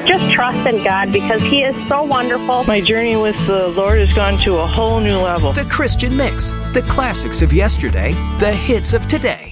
just trust in God because He is so wonderful. My journey with the Lord has gone to a whole new level. The Christian Mix, the classics of yesterday, the hits of today.